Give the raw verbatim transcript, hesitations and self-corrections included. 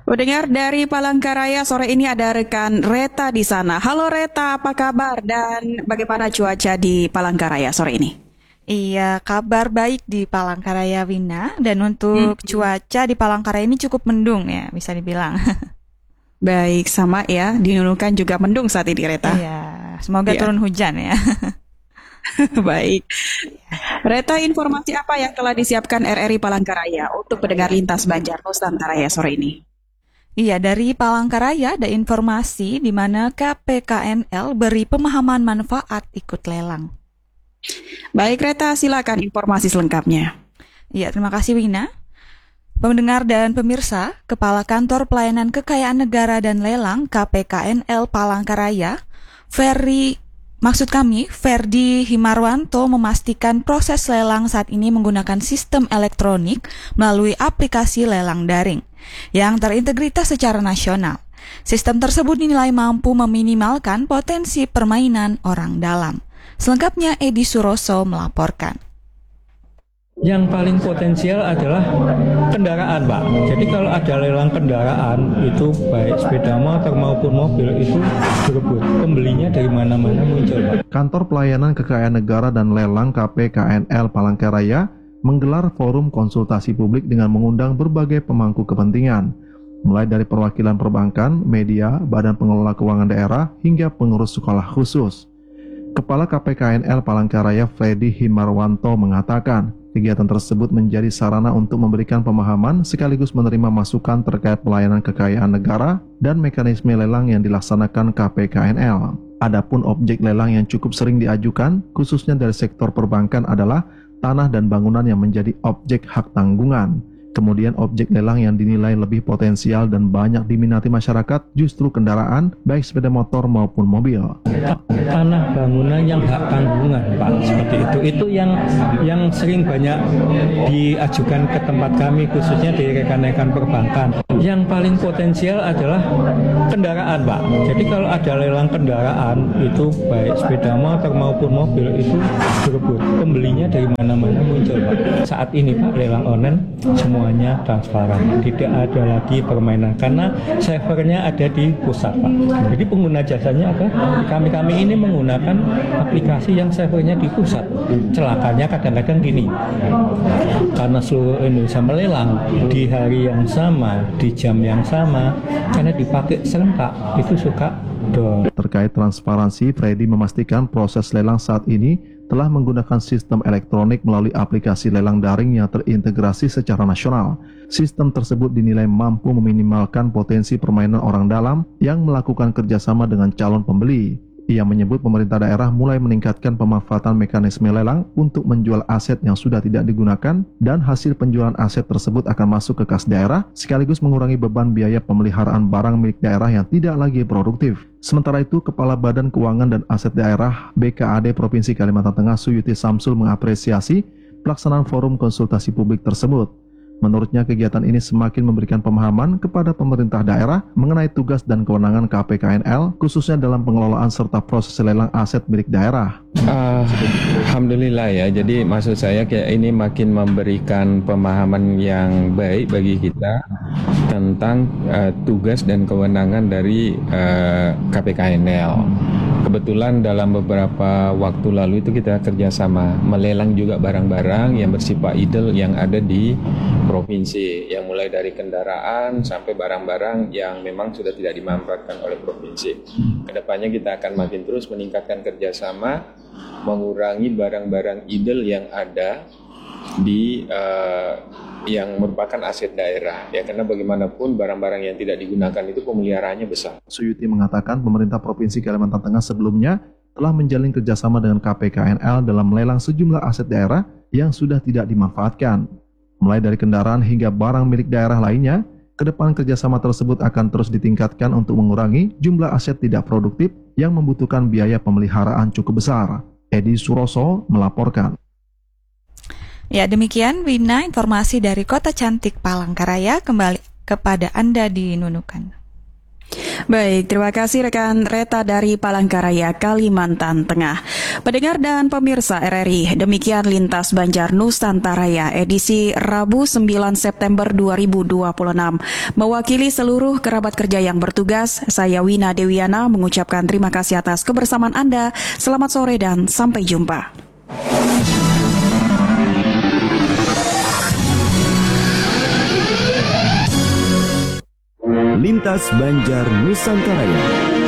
Mendengar dari Palangkaraya sore ini ada rekan Reta di sana. Halo Reta, apa kabar dan bagaimana cuaca di Palangkaraya sore ini? Iya, kabar baik di Palangkaraya, Wina. Dan Hmm, untuk cuaca di Palangkaraya ini cukup mendung ya, bisa dibilang. baik, sama ya. Di Nunukan juga mendung saat ini Reta. Iya, semoga Iya, turun hujan ya. baik. Reta, informasi apa yang telah disiapkan R R I Palangkaraya untuk pendengar lintas Banjar Nusantara ya sore ini? Iya, dari Palangkaraya ada informasi di mana K P K N L beri pemahaman manfaat ikut lelang. Baik Reta, silakan informasi selengkapnya. Iya, terima kasih Wina. Pendengar dan pemirsa, Kepala Kantor Pelayanan Kekayaan Negara dan Lelang K P K N L Palangkaraya, Ferry Maksud kami, Ferdi Himarwanto memastikan proses lelang saat ini menggunakan sistem elektronik melalui aplikasi lelang daring yang terintegritas secara nasional. Sistem tersebut dinilai mampu meminimalkan potensi permainan orang dalam. Selengkapnya Edi Suroso melaporkan. Yang paling potensial adalah kendaraan, Pak. Jadi kalau ada lelang kendaraan, itu baik sepeda motor maupun mobil itu berebut. Pembelinya dari mana-mana muncul, Pak. Kantor Pelayanan Kekayaan Negara dan Lelang K P K N L Palangkaraya menggelar forum konsultasi publik dengan mengundang berbagai pemangku kepentingan, mulai dari perwakilan perbankan, media, badan pengelola keuangan daerah, hingga pengurus sekolah khusus. Kepala K P K N L Palangkaraya Ferdi Himarwanto mengatakan, kegiatan tersebut menjadi sarana untuk memberikan pemahaman sekaligus menerima masukan terkait pelayanan kekayaan negara dan mekanisme lelang yang dilaksanakan K P K N L. Adapun objek lelang yang cukup sering diajukan, khususnya dari sektor perbankan adalah tanah dan bangunan yang menjadi objek hak tanggungan. Kemudian objek lelang yang dinilai lebih potensial dan banyak diminati masyarakat justru kendaraan, baik sepeda motor maupun mobil. Tanah bangunan yang hak tanggungan, Pak, seperti itu. Itu yang yang sering banyak diajukan ke tempat kami, khususnya di rekan-rekan perbankan. Yang paling potensial adalah kendaraan, Pak. Jadi kalau ada lelang kendaraan, itu baik sepeda motor maupun mobil itu berebut. Pembelinya dari mana-mana muncul, Pak. Saat ini, Pak, lelang online semua semuanya transparan, tidak ada lagi permainan karena servernya ada di pusat, Pak. Jadi pengguna jasanya ada, kami-kami ini menggunakan aplikasi yang servernya di pusat. Celakanya kadang-kadang gini, karena seluruh Indonesia melelang di hari yang sama, di jam yang sama, karena dipakai serentak, itu suka down. Terkait transparansi, Freddy memastikan proses lelang saat ini telah menggunakan sistem elektronik melalui aplikasi lelang daring yang terintegrasi secara nasional. Sistem tersebut dinilai mampu meminimalkan potensi permainan orang dalam yang melakukan kerjasama dengan calon pembeli. Ia menyebut pemerintah daerah mulai meningkatkan pemanfaatan mekanisme lelang untuk menjual aset yang sudah tidak digunakan dan hasil penjualan aset tersebut akan masuk ke kas daerah sekaligus mengurangi beban biaya pemeliharaan barang milik daerah yang tidak lagi produktif. Sementara itu, Kepala Badan Keuangan dan Aset Daerah B K A D Provinsi Kalimantan Tengah Suyuti Samsul mengapresiasi pelaksanaan forum konsultasi publik tersebut. Menurutnya, kegiatan ini semakin memberikan pemahaman kepada pemerintah daerah mengenai tugas dan kewenangan K P K N L, khususnya dalam pengelolaan serta proses lelang aset milik daerah. Uh, Alhamdulillah ya, jadi maksud saya kayak ini makin memberikan pemahaman yang baik bagi kita tentang uh, tugas dan kewenangan dari uh, K P K N L. Kebetulan dalam beberapa waktu lalu itu kita kerjasama melelang juga barang-barang yang bersifat idle yang ada di provinsi, yang mulai dari kendaraan sampai barang-barang yang memang sudah tidak dimanfaatkan oleh provinsi. Kedepannya kita akan makin terus meningkatkan kerjasama, mengurangi barang-barang idle yang ada di uh, yang merupakan aset daerah ya, karena bagaimanapun barang-barang yang tidak digunakan itu pemeliharaannya besar. Suyuti mengatakan pemerintah Provinsi Kalimantan Tengah sebelumnya telah menjalin kerjasama dengan K P K N L dalam melelang sejumlah aset daerah yang sudah tidak dimanfaatkan. Mulai dari kendaraan hingga barang milik daerah lainnya, ke depan kerjasama tersebut akan terus ditingkatkan untuk mengurangi jumlah aset tidak produktif yang membutuhkan biaya pemeliharaan cukup besar. Edi Suroso melaporkan. Ya, demikian Wina informasi dari Kota Cantik Palangkaraya, kembali kepada Anda di Nunukan. Baik, terima kasih rekan Reta dari Palangkaraya, Kalimantan Tengah. Pendengar dan pemirsa R R I, demikian Lintas Banjar Nusantara ya, edisi Rabu sembilan September dua ribu dua puluh enam. Mewakili seluruh kerabat kerja yang bertugas, saya Wina Dewiana mengucapkan terima kasih atas kebersamaan Anda. Selamat sore dan sampai jumpa. Lintas Banjar Nusantara.